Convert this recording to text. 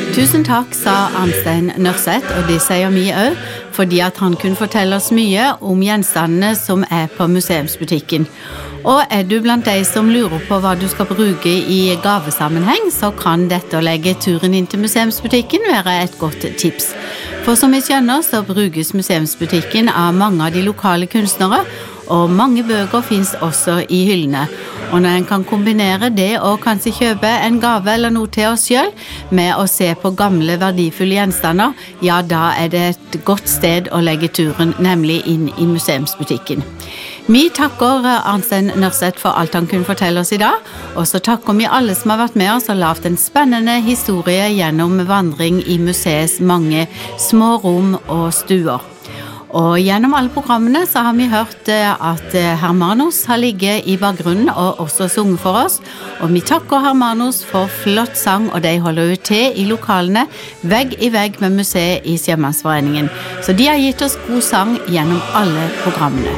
Tusen takk, sa Arnstein Nørseth, og det sier vi også, fordi at han kunne fortelle oss mye om gjenstandene som på museumsbutikken. Og du blant de som lurer på hva du skal bruke i gavesammenheng, så kan dette å legge turen inn til museumsbutikken være et godt tips. For som vi skjønner, så brukes museumsbutikken av mange av de lokale kunstnere, og mange bøker finnes også i hyllene. Og når en kan kombinere det og kanskje kjøpe en gave eller noe til oss selv med å se på gamle verdifulle gjenstander, ja, da det et godt sted å legge turen, nemlig inn i museumsbutikken. Vi takker Arnstein Nørseth for alt han kunne fortelle oss i dag, og så takker vi alle som har vært med oss og lavet en spennende historie gjennom vandring i museets mange små rom og stuer. Og gjennom alle programmene så har vi hørt at Hermanos har ligget i bakgrunnen og også sunget for oss. Og vi takker Hermanos for flott sang, og de holder jo til i lokalene vegg i vegg med museet i Sjømannsforeningen. Så de har gitt oss god sang gjennom alle programmene.